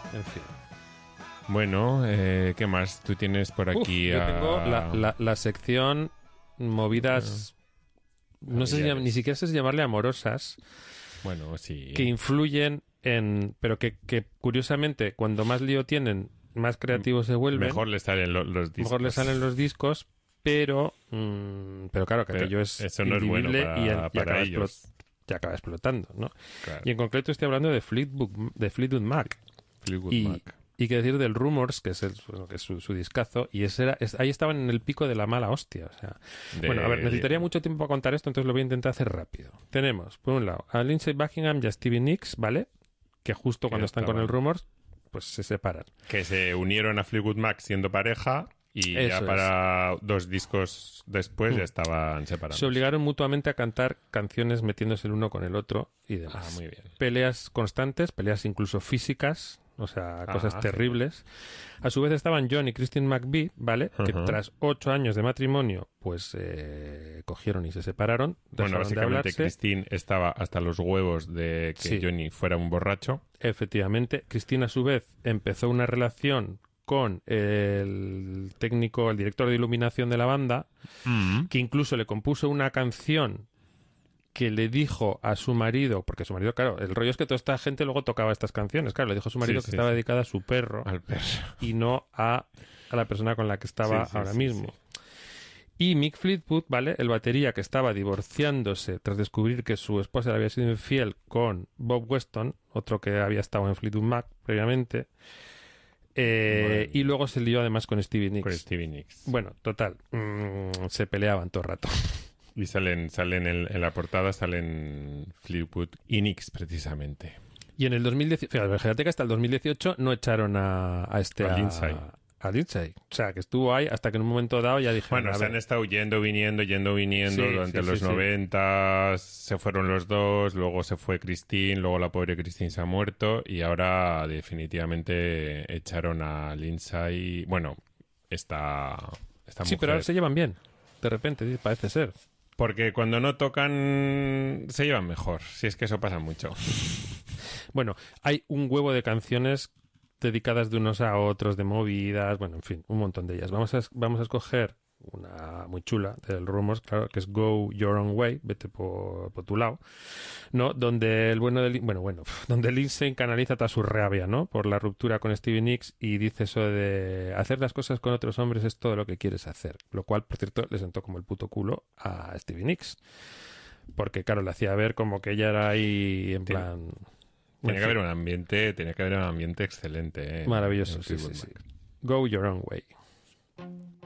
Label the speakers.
Speaker 1: En fin.
Speaker 2: Bueno, ¿qué más? Tú tienes por aquí
Speaker 1: Yo tengo la sección movidas, no sé si ni siquiera sé si llamarle amorosas,
Speaker 2: bueno, sí.
Speaker 1: que influyen en... Pero que curiosamente, cuando más lío tienen, más creativos se vuelven.
Speaker 2: Mejor les salen los discos.
Speaker 1: Mejor les salen los discos, pero claro, que aquello es
Speaker 2: eso no es bueno para ellos.
Speaker 1: Y acaba explotando, ¿no?
Speaker 2: Claro.
Speaker 1: Y en concreto estoy hablando de Fleetwood Mac. Y qué decir del Rumors, que es, que es su discazo, y ahí estaban en el pico de la mala hostia. O sea, bueno, a ver, necesitaría mucho tiempo para contar esto, entonces lo voy a intentar hacer rápido. Tenemos, por un lado, a Lindsey Buckingham y a Stevie Nicks, ¿vale? Que justo cuando están con el Rumors, pues se separan.
Speaker 2: Que se unieron a Fleetwood Mac siendo pareja y eso ya para 2 discos después ya estaban separados.
Speaker 1: Se obligaron mutuamente a cantar canciones metiéndose el uno con el otro y demás.
Speaker 2: Muy bien.
Speaker 1: Peleas constantes, peleas incluso físicas, o sea, cosas terribles. A su vez estaban John y Christine McVie, ¿vale? Que tras 8 años de matrimonio, pues cogieron y se separaron.
Speaker 2: Bueno, básicamente Christine estaba hasta los huevos de que Johnny fuera un borracho.
Speaker 1: Efectivamente. Christine, a su vez, empezó una relación con el técnico, el director de iluminación de la banda, que incluso le compuso una canción que le dijo a su marido, porque su marido, claro, el rollo es que toda esta gente luego tocaba estas canciones, claro, le dijo a su marido que estaba dedicada a su perro,
Speaker 2: al perro,
Speaker 1: y no a la persona con la que estaba ahora mismo. Y Mick Fleetwood, ¿vale? El batería, que estaba divorciándose tras descubrir que su esposa le había sido infiel con Bob Weston, otro que había estado en Fleetwood Mac previamente, y luego se lió además con Stevie Nicks. Bueno, total, se peleaban todo el rato.
Speaker 2: Y salen en la portada, salen Fleetwood y Nicks, precisamente.
Speaker 1: Y en el 2018, fíjate que hasta el 2018 no echaron a Lindsey. O sea, que estuvo ahí hasta que en un momento dado ya dijeron...
Speaker 2: Bueno, se han estado yendo, viniendo durante los 90, se fueron los dos, luego se fue Christine, luego la pobre Christine se ha muerto y ahora definitivamente echaron a Lindsey. Bueno, esta mujer.
Speaker 1: Pero ahora se llevan bien, de repente, parece ser.
Speaker 2: Porque cuando no tocan se llevan mejor, si es que eso pasa mucho.
Speaker 1: Bueno, hay un huevo de canciones dedicadas de unos a otros, de movidas, bueno, en fin, un montón de ellas. Vamos a escoger una muy chula del Rumors, claro, que es Go Your Own Way, vete por tu lado, ¿no? Donde el donde Lindsey canaliza toda su rabia, ¿no? Por la ruptura con Stevie Nicks y dice eso de hacer las cosas con otros hombres es todo lo que quieres hacer, lo cual, por cierto, le sentó como el puto culo a Stevie Nicks, porque, claro, le hacía ver como que ella era ahí en plan...
Speaker 2: Tiene que haber un ambiente excelente.
Speaker 1: Maravilloso, sí. Go Your Own Way.